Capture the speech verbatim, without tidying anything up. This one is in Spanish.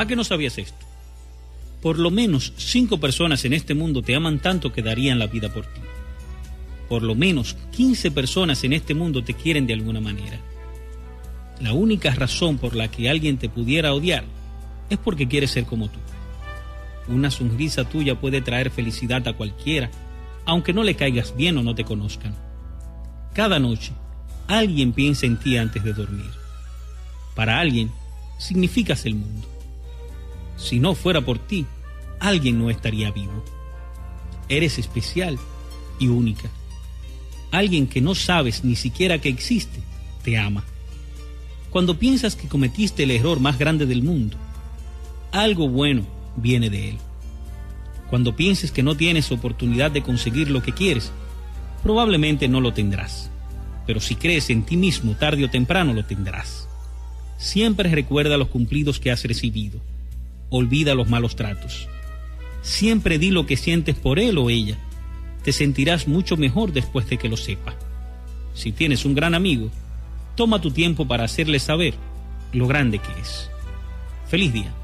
¿A qué no sabías esto? Por lo menos cinco personas en este mundo te aman tanto que darían la vida por ti. Por lo menos quince personas en este mundo te quieren de alguna manera. La única razón por la que alguien te pudiera odiar es porque quiere ser como tú. Una sonrisa tuya puede traer felicidad a cualquiera, aunque no le caigas bien o no te conozcan. Cada noche, alguien piensa en ti antes de dormir. Para alguien, significas el mundo. Si no fuera por ti, alguien no estaría vivo. Eres especial y única. Alguien que no sabes ni siquiera que existe, te ama. Cuando piensas que cometiste el error más grande del mundo, algo bueno viene de él. Cuando pienses que no tienes oportunidad de conseguir lo que quieres, probablemente no lo tendrás. Pero si crees en ti mismo, tarde o temprano lo tendrás. Siempre recuerda los cumplidos que has recibido. Olvida los malos tratos. Siempre di lo que sientes por él o ella. Te sentirás mucho mejor después de que lo sepa. Si tienes un gran amigo, toma tu tiempo para hacerle saber lo grande que es. Feliz día.